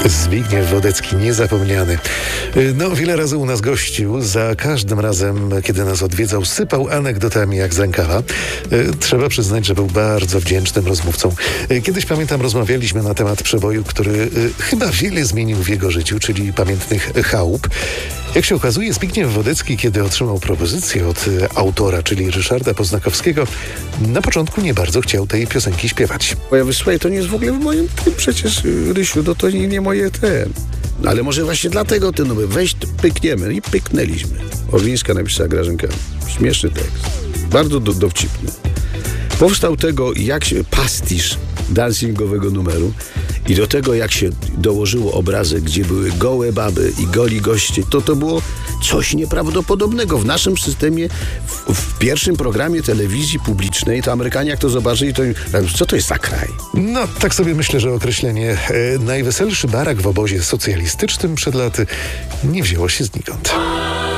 Zbigniew Wodecki, niezapomniany. No, wiele razy u nas gościł. Za każdym razem, kiedy nas odwiedzał, sypał anegdotami jak z rękawa. Trzeba przyznać, że był bardzo wdzięcznym rozmówcą. Kiedyś, pamiętam, rozmawialiśmy na temat przeboju, który chyba wiele zmienił w jego życiu, czyli pamiętnych chałup. Jak się okazuje, Zbigniew Wodecki, kiedy otrzymał propozycję od autora, czyli Ryszarda Poznakowskiego, na początku nie bardzo chciał tej piosenki śpiewać. Bo ja wysłuchaj, to nie jest w ogóle w moim tym przecież, Rysiu, no to nie moje ten. No ale może właśnie dlatego ten numer, weź pykniemy i pyknęliśmy. Orlińska napisała Grażynka. Śmieszny tekst. Bardzo dowcipny. Powstał tego jak się pastisz dancingowego numeru i do tego jak się dołożyło obrazek, gdzie były gołe baby i goli goście, to było coś nieprawdopodobnego. W naszym systemie, w pierwszym programie telewizji publicznej, to Amerykanie jak to zobaczyli, to co to jest za kraj? No, tak sobie myślę, że określenie najweselszy barak w obozie socjalistycznym przed laty nie wzięło się znikąd.